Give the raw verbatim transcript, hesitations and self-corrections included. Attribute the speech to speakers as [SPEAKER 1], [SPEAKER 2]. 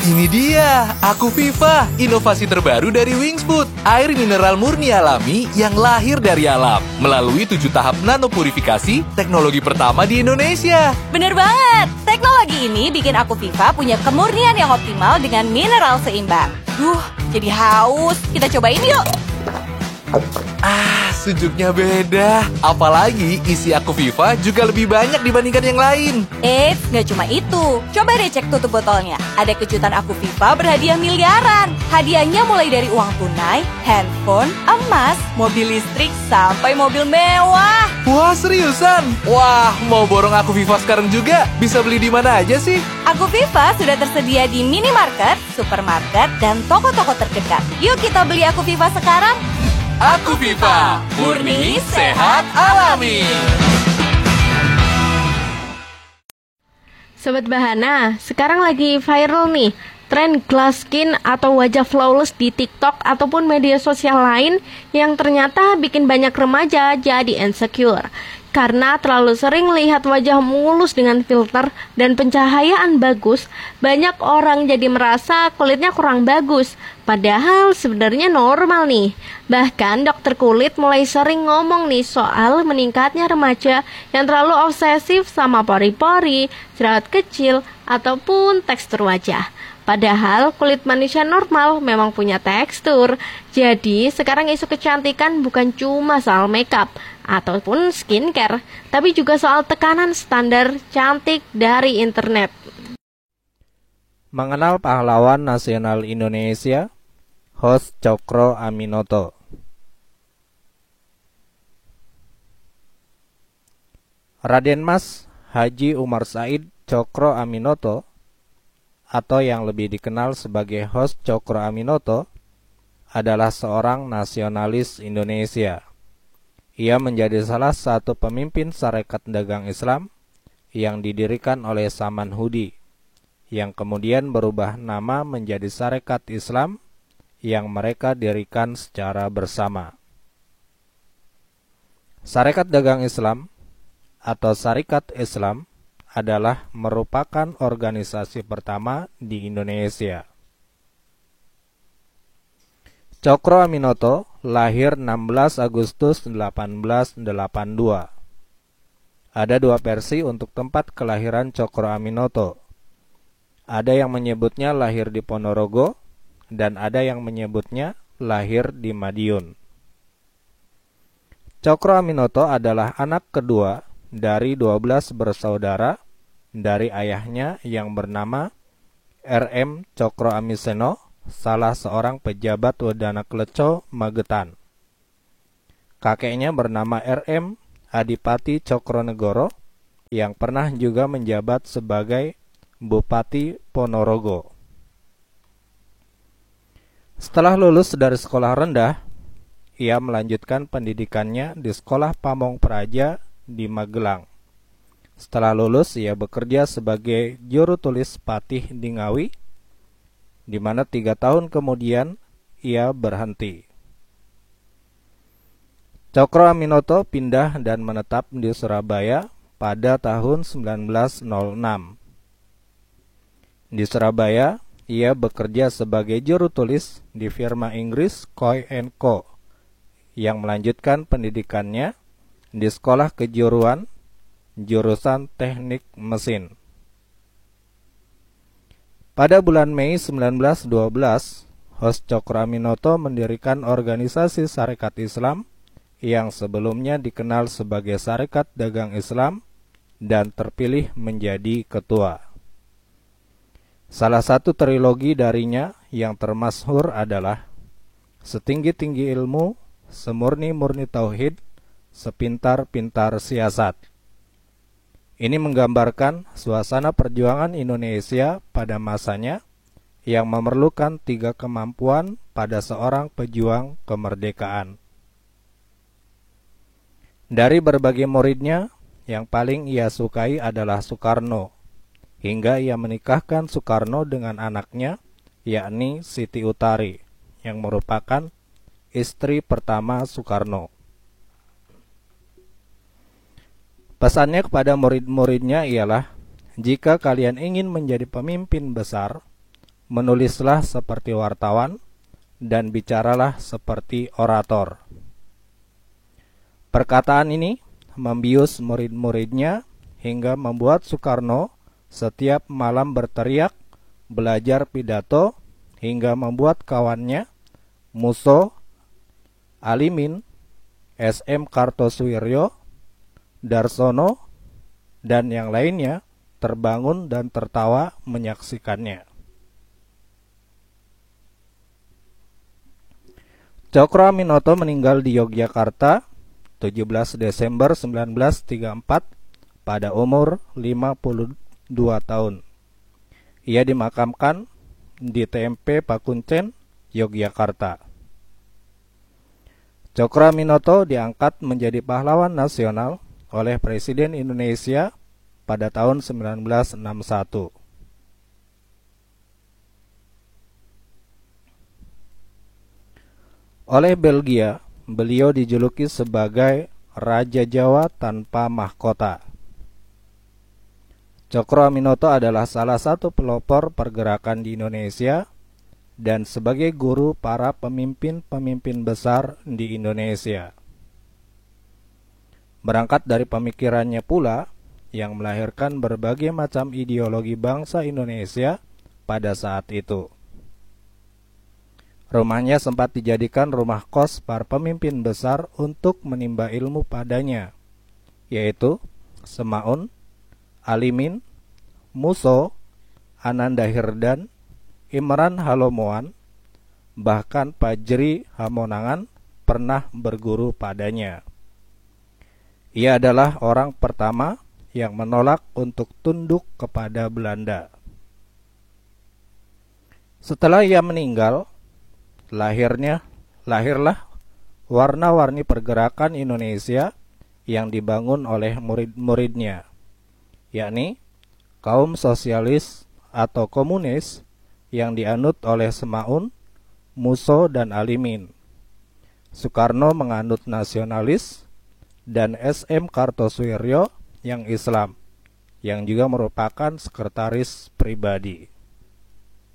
[SPEAKER 1] Ini dia, Aku Viva, inovasi terbaru dari Wingsfood. Air mineral murni alami yang lahir dari alam. Melalui tujuh tahap nanopurifikasi, teknologi pertama di Indonesia.
[SPEAKER 2] Bener banget, teknologi ini bikin Aku Viva punya kemurnian yang optimal dengan mineral seimbang. Duh, jadi haus, kita cobain yuk.
[SPEAKER 1] Ah, sejuknya beda. Apalagi isi Aku Viva juga lebih banyak dibandingkan yang lain.
[SPEAKER 2] Eits, nggak cuma itu. Coba deh cek tutup botolnya. Ada kejutan Aku Viva berhadiah miliaran. Hadiahnya mulai dari uang tunai, handphone, emas, mobil listrik, sampai mobil mewah.
[SPEAKER 1] Wah, seriusan? Wah, mau borong Aku Viva sekarang juga? Bisa beli di mana aja sih?
[SPEAKER 2] Aku Viva sudah tersedia di minimarket, supermarket, dan toko-toko terdekat. Yuk kita beli Aku Viva sekarang.
[SPEAKER 1] Aku Viva, murni, sehat, alami.
[SPEAKER 3] Sobat Bahana, sekarang lagi viral nih tren glass skin atau wajah flawless di TikTok ataupun media sosial lain yang ternyata bikin banyak remaja jadi insecure. Karena terlalu sering lihat wajah mulus dengan filter dan pencahayaan bagus, banyak orang jadi merasa kulitnya kurang bagus. Padahal sebenarnya normal nih. Bahkan dokter kulit mulai sering ngomong nih soal meningkatnya remaja yang terlalu obsesif sama pori-pori, jerawat kecil, ataupun tekstur wajah. Padahal kulit manusia normal memang punya tekstur. Jadi sekarang isu kecantikan bukan cuma soal makeup ataupun skincare, tapi juga soal tekanan standar cantik dari internet.
[SPEAKER 4] Mengenal pahlawan nasional Indonesia, host Cokro Aminoto. Raden Mas Haji Umar Said Cokro Aminoto, atau yang lebih dikenal sebagai host Cokro Aminoto, adalah seorang nasionalis Indonesia. Ia menjadi salah satu pemimpin Sarekat Dagang Islam yang didirikan oleh Saman Hudi, yang kemudian berubah nama menjadi Sarekat Islam yang mereka dirikan secara bersama. Sarekat Dagang Islam atau Sarekat Islam adalah merupakan organisasi pertama di Indonesia. Cokro Aminoto lahir enam belas Agustus seribu delapan ratus delapan puluh dua. Ada dua versi untuk tempat kelahiran Cokro Aminoto. Ada yang menyebutnya lahir di Ponorogo dan ada yang menyebutnya lahir di Madiun. Cokro Aminoto adalah anak kedua dari dua belas bersaudara dari ayahnya yang bernama R M Cokro Amiseno, salah seorang pejabat Wedana Kleco, Magetan. Kakeknya bernama R M Adipati Cokronegoro yang pernah juga menjabat sebagai Bupati Ponorogo. Setelah lulus dari sekolah rendah, ia melanjutkan pendidikannya di Sekolah Pamong Praja di Magelang. Setelah lulus, ia bekerja sebagai juru tulis Patih di Ngawi, di mana tiga tahun kemudian ia berhenti. Cokro Aminoto pindah dan menetap di Surabaya pada tahun seribu sembilan ratus enam. Di Surabaya, ia bekerja sebagai juru tulis di firma Inggris Coy and Co, yang melanjutkan pendidikannya di Sekolah Kejuruan jurusan Teknik Mesin. Pada bulan Mei seribu sembilan ratus dua belas, host Cokro Aminoto mendirikan organisasi Sarekat Islam yang sebelumnya dikenal sebagai Sarekat Dagang Islam dan terpilih menjadi ketua. Salah satu trilogi darinya yang termasyhur adalah Setinggi-tinggi ilmu, semurni-murni tauhid, sepintar-pintar siasat. Ini menggambarkan suasana perjuangan Indonesia pada masanya yang memerlukan tiga kemampuan pada seorang pejuang kemerdekaan. Dari berbagai muridnya, yang paling ia sukai adalah Soekarno, hingga ia menikahkan Soekarno dengan anaknya, yakni Siti Utari, yang merupakan istri pertama Soekarno. Pesannya kepada murid-muridnya ialah, jika kalian ingin menjadi pemimpin besar, menulislah seperti wartawan, dan bicaralah seperti orator. Perkataan ini membius murid-muridnya hingga membuat Soekarno setiap malam berteriak, belajar pidato, hingga membuat kawannya, Muso, Alimin, S M Kartosuwiryo, Darsono, dan yang lainnya terbangun dan tertawa menyaksikannya. Cokroaminoto meninggal di Yogyakarta tujuh belas Desember sembilan belas tiga puluh empat pada umur lima puluh dua tahun. Ia dimakamkan di T M P Pakuncen, Yogyakarta. Cokroaminoto diangkat menjadi pahlawan nasional oleh Presiden Indonesia pada tahun sembilan belas enam puluh satu. Oleh Belgia, beliau dijuluki sebagai Raja Jawa tanpa mahkota. Cokroaminoto adalah salah satu pelopor pergerakan di Indonesia dan sebagai guru para pemimpin-pemimpin besar di Indonesia. Berangkat dari pemikirannya pula yang melahirkan berbagai macam ideologi bangsa Indonesia pada saat itu. Rumahnya sempat dijadikan rumah kos para pemimpin besar untuk menimba ilmu padanya, yaitu Semaun, Alimin, Muso, Ananda Hirdan, Imran Halomoan, bahkan Pajri Hamonangan pernah berguru padanya. Ia adalah orang pertama yang menolak untuk tunduk kepada Belanda. Setelah ia meninggal, lahirnya lahirlah warna-warni pergerakan Indonesia yang dibangun oleh murid-muridnya, yakni kaum sosialis atau komunis yang dianut oleh Semaun, Muso, dan Alimin. Soekarno menganut nasionalis, dan S M Kartosuwiryo yang Islam, yang juga merupakan sekretaris pribadi.